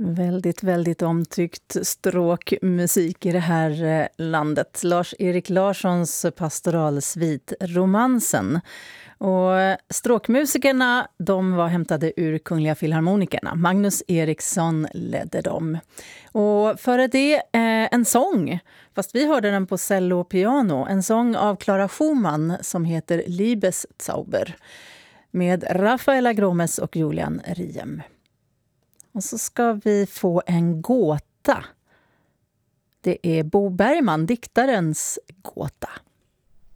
Väldigt, väldigt omtyckt stråkmusik i det här landet. Lars-Erik Larssons pastoralsvit Romansen. Och stråkmusikerna, de var hämtade ur Kungliga Filharmonikerna. Magnus Eriksson ledde dem. Och före det en sång, fast vi hörde den på cello och piano. En sång av Clara Schumann som heter Liebeszauber med Rafaela Gromes och Julian Riem. Och så ska vi få en gåta. Det är Bo Bergman, diktarens gåta.